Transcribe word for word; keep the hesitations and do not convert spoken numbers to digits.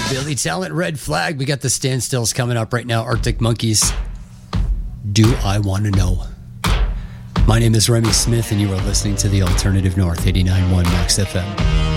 Billy Talent, Red Flag. We got the standstills coming up right now. Arctic Monkeys. Do I Want to Know? My name is Remy Smith, and you are listening to the Alternative North, eighty-nine point one Max F M.